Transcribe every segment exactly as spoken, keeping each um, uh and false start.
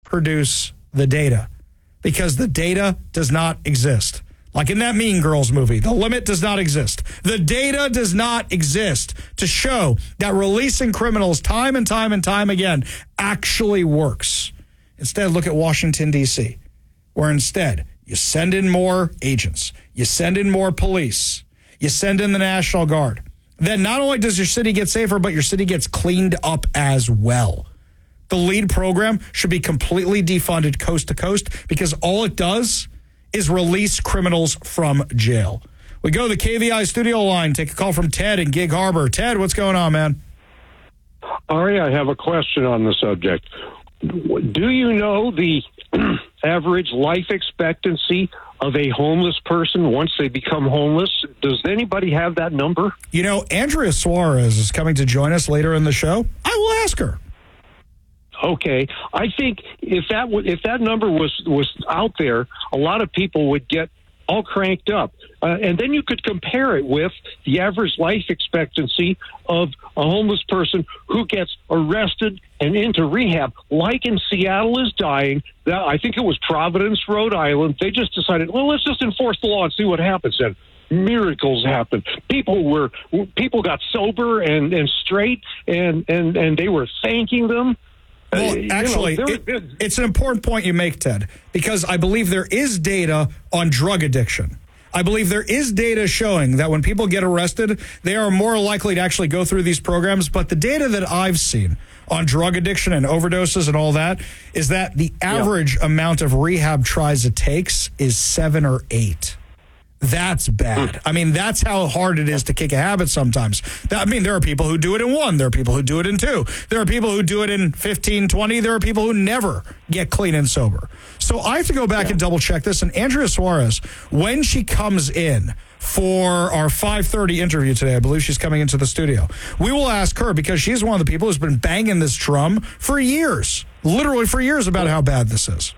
produce the data because the data does not exist. Like in that Mean Girls movie, the limit does not exist. The data does not exist to show that releasing criminals time and time and time again actually works. Instead, look at Washington, D C, where instead you send in more agents, you send in more police, you send in the National Guard. Then not only does your city get safer, but your city gets cleaned up as well. The LEAD program should be completely defunded coast to coast because all it does is release criminals from jail. We go to the K V I studio line, take a call from Ted in Gig Harbor. Ted, what's going on, man? Ari, I have a question on the subject. Do you know the average life expectancy of a homeless person once they become homeless? Does anybody have that number? You know, Andrea Suarez is coming to join us later in the show. I will ask her. Okay, I think if that w- if that number was, was out there, a lot of people would get all cranked up. Uh, and then you could compare it with the average life expectancy of a homeless person who gets arrested and into rehab. Like in Seattle is dying. That, I think it was Providence, Rhode Island. They just decided, well, let's just enforce the law and see what happens. And miracles happened. People were people got sober and, and straight, and, and, and they were thanking them. Well, actually, you know, it, it's an important point you make, Ted, because I believe there is data on drug addiction. I believe there is data showing that when people get arrested, they are more likely to actually go through these programs. But the data that I've seen on drug addiction and overdoses and all that is that the average yeah. amount of rehab tries it takes is seven or eight. That's bad. I mean, that's how hard it is to kick a habit sometimes. That, I mean, there are people who do it in one. There are people who do it in two. There are people who do it in fifteen, twenty. There are people who never get clean and sober. So I have to go back yeah. and double check this. And Andrea Suarez, when she comes in for our five thirty interview today, I believe she's coming into the studio, we will ask her because she's one of the people who's been banging this drum for years, literally for years about how bad this is.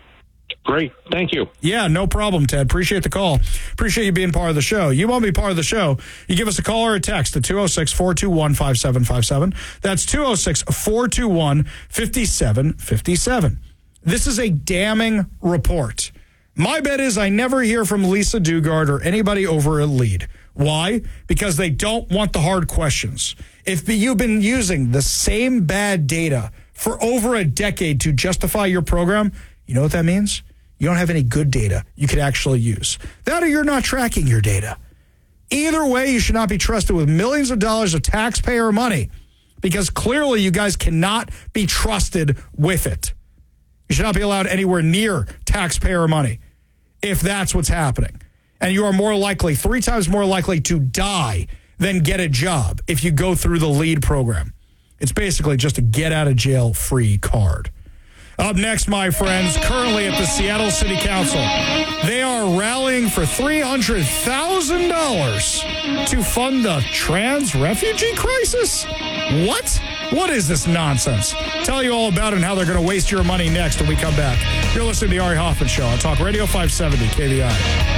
Great. Thank you. Yeah, no problem, Ted. Appreciate the call. Appreciate you being part of the show. You want to be part of the show, you give us a call or a text at two oh six, four two one, five seven five seven. That's two oh six, four two one, five seven five seven. This is a damning report. My bet is I never hear from Lisa Dugard or anybody over at LEAD. Why? Because they don't want the hard questions. If you've been using the same bad data for over a decade to justify your program, you know what that means? You don't have any good data you could actually use. That or you're not tracking your data. Either way, you should not be trusted with millions of dollars of taxpayer money because clearly you guys cannot be trusted with it. You should not be allowed anywhere near taxpayer money if that's what's happening. And you are more likely, three times more likely to die than get a job if you go through the LEAD program. It's basically just a get out of jail free card. Up next, my friends, currently at the Seattle City Council, they are rallying for three hundred thousand dollars to fund the trans refugee crisis. What? What is this nonsense? Tell you all about it and how they're going to waste your money next when we come back. You're listening to the Ari Hoffman Show on Talk Radio five seventy K V I.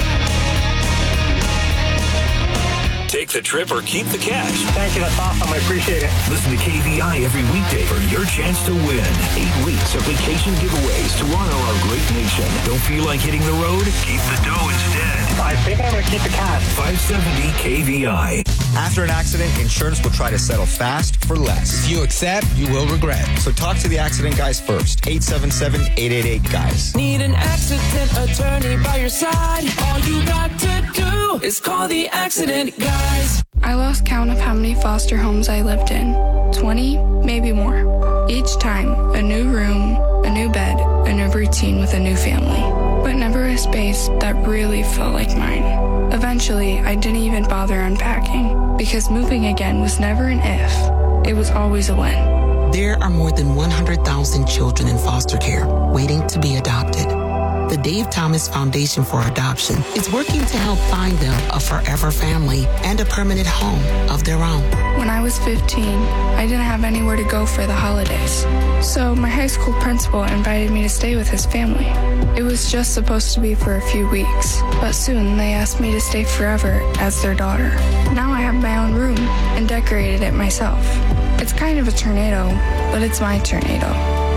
Take the trip or keep the cash. Thank you. That's awesome. I appreciate it. Listen to K V I every weekday for your chance to win. Eight weeks of vacation giveaways to honor our great nation. Don't feel like hitting the road? Keep the dough instead. I think I'm going to keep the cash. five seventy K V I. After an accident, insurance will try to settle fast for less. If you accept, you will regret. So talk to the accident guys first. eight seven seven, eight eight eight, guys. Need an accident attorney by your side? All you got to do is call the accident guys. I lost count of how many foster homes I lived in. twenty, maybe more. Each time, a new room, a new bed, a new routine with a new family. But never a space that really felt like mine. Eventually, I didn't even bother unpacking, because moving again was never an if. It was always a when. There are more than one hundred thousand children in foster care waiting to be adopted. The Dave Thomas Foundation for Adoption is working to help find them a forever family and a permanent home of their own. When I was fifteen, I didn't have anywhere to go for the holidays. So my high school principal invited me to stay with his family. It was just supposed to be for a few weeks, but soon they asked me to stay forever as their daughter. Now I have my own room and decorated it myself. It's kind of a tornado, but it's my tornado.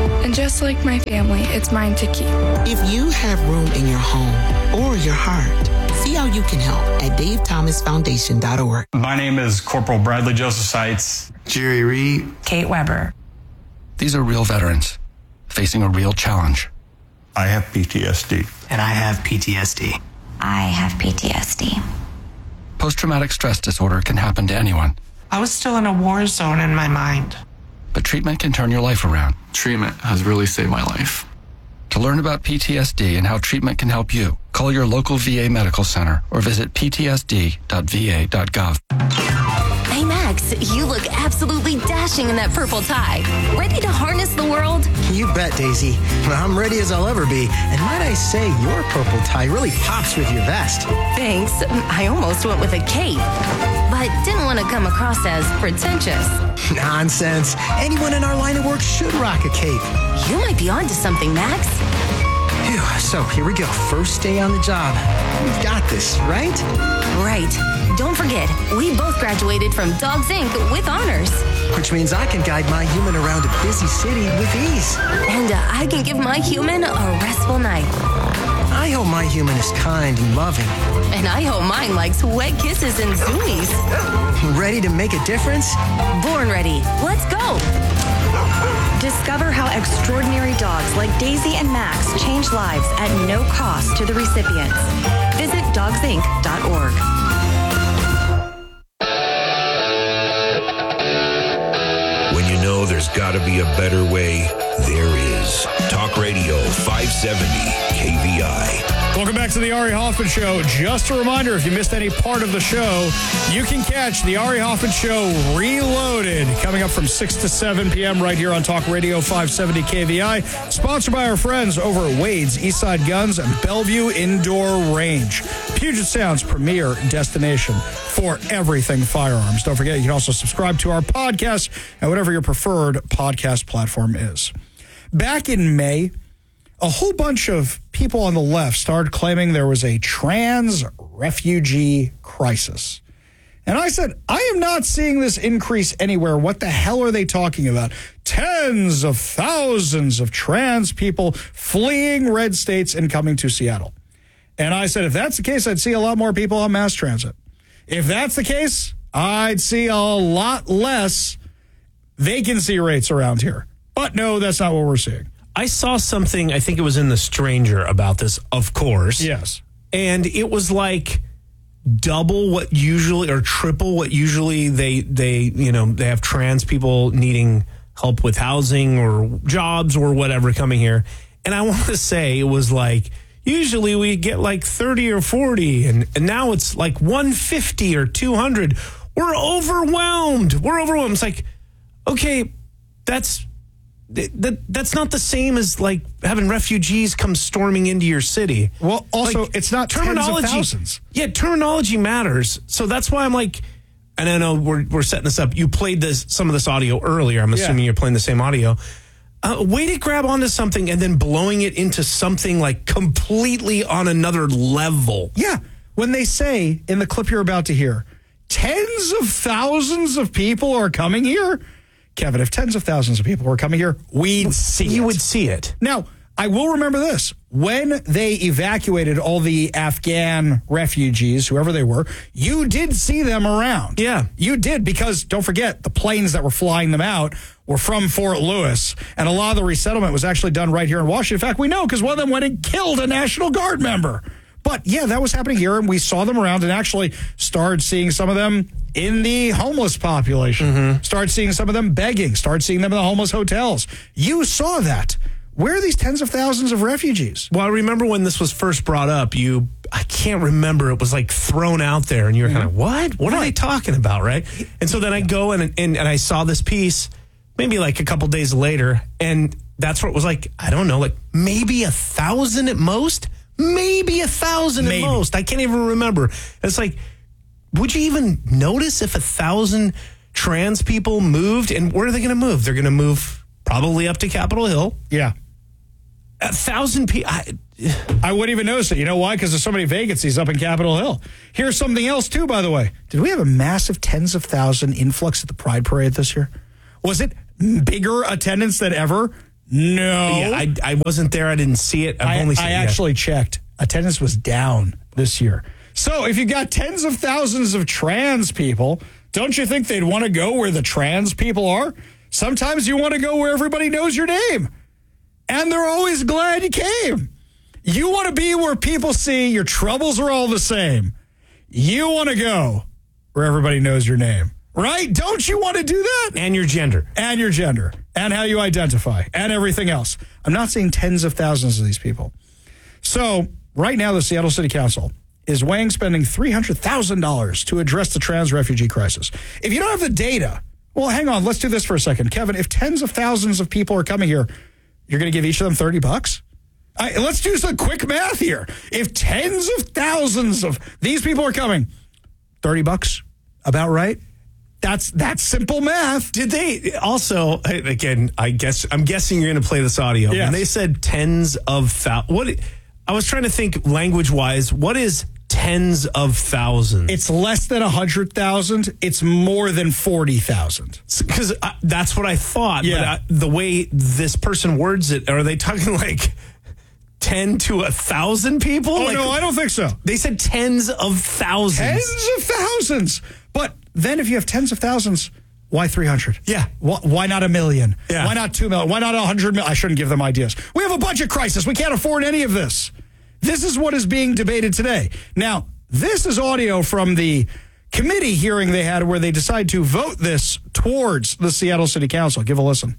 And just like my family, it's mine to keep. If you have room in your home or your heart, see how you can help at dave thomas foundation dot org. My name is Corporal Bradley Joseph Seitz. Jerry Reed. Kate Weber. These are real veterans facing a real challenge. I have P T S D. And I have P T S D. I have P T S D. Post-traumatic stress disorder can happen to anyone. I was still in a war zone in my mind. But treatment can turn your life around. Treatment has really saved my life. To learn about P T S D and how treatment can help you, call your local V A medical center or visit p t s d dot v a dot gov. Hey, Max, you look absolutely dashing in that purple tie. Ready to harness the world? You bet, Daisy. I'm ready as I'll ever be. And might I say, your purple tie really pops with your vest. Thanks. I almost went with a cape, but didn't want to come across as pretentious. Nonsense. Anyone in our line of work should rock a cape. You might be onto something, Max. Phew. So here we go. First day on the job. We've got this, right? Right. Don't forget, we both graduated from Dogs Incorporated with honors. Which means I can guide my human around a busy city with ease. And uh, I can give my human a restful night. I hope my human is kind and loving. And I hope mine likes wet kisses and zoomies. Ready to make a difference? Born ready. Let's go. Discover how extraordinary dogs like Daisy and Max change lives at no cost to the recipients. Visit dogs inc dot org. When you know there's got to be a better way, there is. Talk Radio five seventy K V I. Welcome back to the Ari Hoffman Show. Just a reminder, if you missed any part of the show, you can catch the Ari Hoffman Show Reloaded coming up from six to seven p.m. right here on Talk Radio five seventy K V I. Sponsored by our friends over at Wade's Eastside Guns and Bellevue Indoor Range. Puget Sound's premier destination for everything firearms. Don't forget, you can also subscribe to our podcast at whatever your preferred podcast platform is. Back in May, a whole bunch of people on the left started claiming there was a trans refugee crisis. And I said, I am not seeing this increase anywhere. What the hell are they talking about? Tens of thousands of trans people fleeing red states and coming to Seattle. And I said, if that's the case, I'd see a lot more people on mass transit. If that's the case, I'd see a lot less vacancy rates around here. But no, that's not what we're seeing. I saw something, I think it was in The Stranger about this, of course. Yes. And it was like double what usually, or triple what usually they, they, you know, they have trans people needing help with housing or jobs or whatever coming here. And I want to say it was like, usually we get like thirty or forty, and, and now it's like one fifty or two hundred. We're overwhelmed. We're overwhelmed. It's like, okay, that's... That that's not the same as like having refugees come storming into your city. Well, also, like, it's not tens of thousands. Yeah, terminology matters. So that's why I'm like, and I know we're we're setting this up. You played this some of this audio earlier. I'm assuming yeah. you're playing the same audio. Uh, way to grab onto something and then blowing it into something like completely on another level. Yeah, when they say in the clip you're about to hear, tens of thousands of people are coming here. Kevin, if tens of thousands of people were coming here, we'd see you it. would see it. Now, I will remember this. When they evacuated all the Afghan refugees, whoever they were, you did see them around. Yeah. You did, because don't forget, the planes that were flying them out were from Fort Lewis, and a lot of the resettlement was actually done right here in Washington. In fact, we know because one of them went and killed a National Guard member. But, yeah, that was happening here, and we saw them around and actually started seeing some of them in the homeless population. Mm-hmm. Started seeing some of them begging. Started seeing them in the homeless hotels. You saw that. Where are these tens of thousands of refugees? Well, I remember when this was first brought up, you, I can't remember, it was like thrown out there, and you were mm-hmm. kind of, what? What right. are they talking about, right? And so then I go and, and, and I saw this piece maybe like a couple days later, and that's what it was like, I don't know, like maybe a thousand at most? Maybe a thousand Maybe. at most. I can't even remember. It's like, would you even notice if a thousand trans people moved? And where are they going to move? They're going to move probably up to Capitol Hill. Yeah. A thousand people. I, I wouldn't even notice it. You know why? Because there's so many vacancies up in Capitol Hill. Here's something else, too, by the way. Did we have a massive tens of thousand influx at the Pride Parade this year? Was it bigger attendance than ever? No. Yeah, I, I wasn't there. I didn't see it. I've I, only seen I it. actually checked. Attendance was down this year. So if you got tens of thousands of trans people, don't you think they'd want to go where the trans people are? Sometimes you want to go where everybody knows your name. And they're always glad you came. You want to be where people see your troubles are all the same. You want to go where everybody knows your name. Right? Don't you want to do that? And your gender. And your gender. And how you identify. And everything else. I'm not saying tens of thousands of these people. So right now, the Seattle City Council is weighing spending three hundred thousand dollars to address the trans refugee crisis. If you don't have the data, well, hang on. Let's do this for a second. Kevin, if tens of thousands of people are coming here, you're going to give each of them thirty bucks? I, let's do some quick math here. If tens of thousands of these people are coming, thirty bucks, about right? That's that's simple math. Did they also, again, I guess, I'm guessing you're going to play this audio. Yes. And they said tens of thousands. What, I was trying to think language-wise, what is tens of thousands? It's less than one hundred thousand. It's more than forty thousand. Because that's what I thought. Yeah. But I, the way this person words it, are they talking like ten to a thousand people? Oh, like, no, I don't think so. They said tens of thousands. Tens of thousands. But then if you have tens of thousands, why three hundred? Yeah. Why, why not a million? Yeah. Why not two million? Why not a hundred million? I shouldn't give them ideas. We have a budget crisis. We can't afford any of this. This is what is being debated today. Now, this is audio from the committee hearing they had where they decided to vote this towards the Seattle City Council. Give a listen.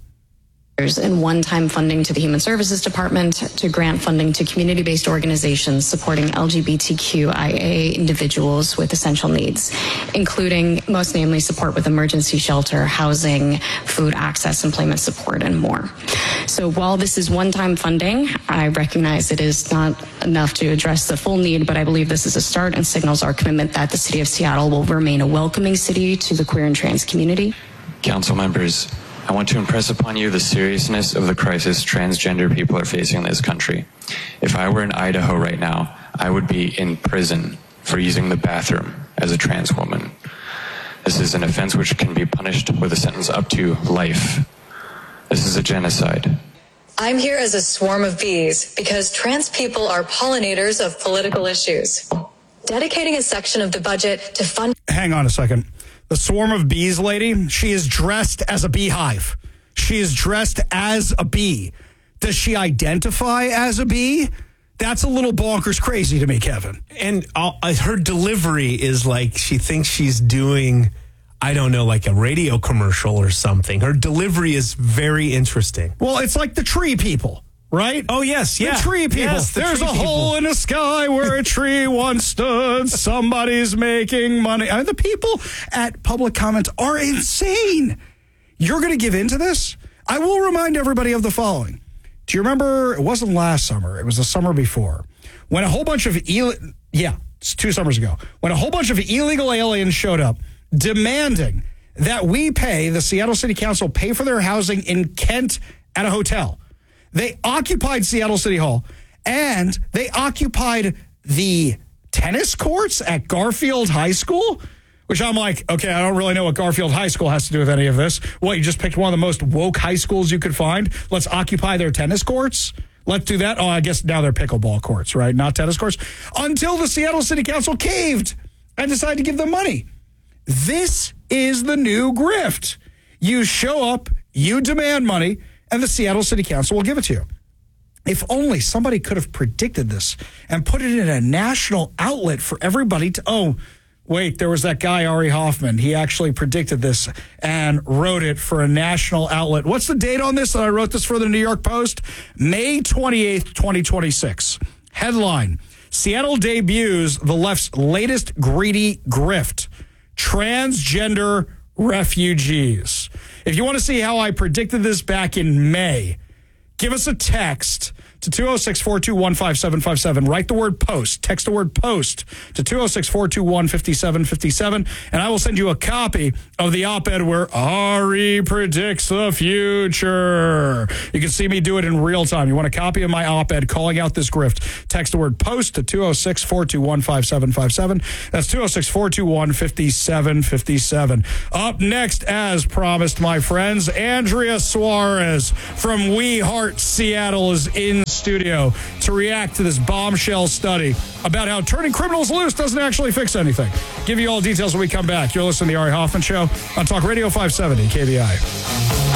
And one-time funding to the Human Services Department to grant funding to community-based organizations supporting L G B T Q I A individuals with essential needs, including most namely support with emergency shelter, housing, food access, employment support, and more. So while this is one-time funding, I recognize it is not enough to address the full need, but I believe this is a start and signals our commitment that the City of Seattle will remain a welcoming city to the queer and trans community. Council members, I want to impress upon you the seriousness of the crisis transgender people are facing in this country. If I were in Idaho right now, I would be in prison for using the bathroom as a trans woman. This is an offense which can be punished with a sentence up to life. This is a genocide. I'm here as a swarm of bees because trans people are pollinators of political issues. Dedicating a section of the budget to fund... Hang on a second. The swarm of bees lady, she is dressed as a beehive. She is dressed as a bee. Does she identify as a bee? That's a little bonkers crazy to me, Kevin. And uh, her delivery is like she thinks she's doing, I don't know, like a radio commercial or something. Her delivery is very interesting. Well, it's like the tree people. Right? Oh, yes, yeah. The tree people. Yes, the There's tree a hole people. in the sky where a tree once stood. Somebody's making money. I mean, the people at Public Comment are insane. You're going to give in to this? I will remind everybody of the following. Do you remember? It wasn't last summer. It was the summer before. When a whole bunch of, Ill- yeah, it's two summers ago. When a whole bunch of illegal aliens showed up demanding that we pay, the Seattle City Council pay for their housing in Kent at a hotel. They occupied Seattle City Hall, and they occupied the tennis courts at Garfield High School, which I'm like, okay, I don't really know what Garfield High School has to do with any of this. What, you just picked one of the most woke high schools you could find? Let's occupy their tennis courts? Let's do that. Oh, I guess now they're pickleball courts, right? Not tennis courts. Until the Seattle City Council caved and decided to give them money. This is the new grift. You show up, you demand money, and the Seattle City Council will give it to you. If only somebody could have predicted this and put it in a national outlet for everybody to, oh, wait, there was that guy, Ari Hoffman. He actually predicted this and wrote it for a national outlet. What's the date on this that I wrote this for the New York Post? May twenty-eighth, twenty twenty-six. Headline, Seattle debuts the left's latest greedy grift, transgender refugees. If you want to see how I predicted this back in May, give us a text to two oh six, four two one, five seven five seven. Write the word post. Text the word post to two oh six, four two one, five seven five seven, and I will send you a copy of the op-ed where Ari predicts the future. You can see me do it in real time. You want a copy of my op-ed calling out this grift? Text the word post to two oh six, four two one, five seven five seven. That's two oh six, four two one, five seven five seven. Up next, as promised, my friends, Andrea Suarez from We Heart Seattle is in studio to react to this bombshell study about how turning criminals loose doesn't actually fix anything. Give you all details when we come back. You're listening to the Ari Hoffman Show on Talk Radio five seventy K V I.